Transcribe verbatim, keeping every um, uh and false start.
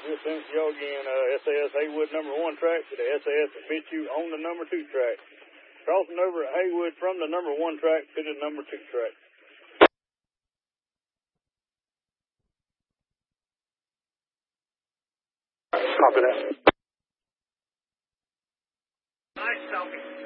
This is y'all again, uh, S A S Haywood number one track to the S A S that meet you on the number two track. Crossing over at Haywood from the number one track to the number two track. Copy that. Nice, Selfie.